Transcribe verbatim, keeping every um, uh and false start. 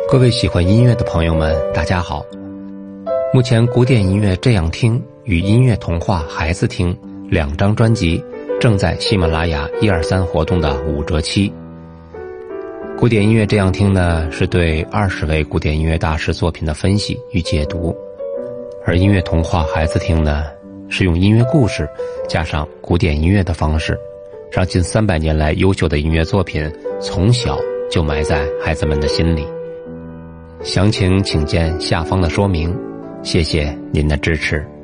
各位喜欢音乐的朋友们，大家好。目前古典音乐这样听与音乐童话孩子听两张专辑正在喜马拉雅一二三活动的五折期。古典音乐这样听呢，是对二十位古典音乐大师作品的分析与解读，而音乐童话孩子听呢，是用音乐故事加上古典音乐的方式，让近三百年来优秀的音乐作品从小就埋在孩子们的心里。详情请见下方的说明，谢谢您的支持。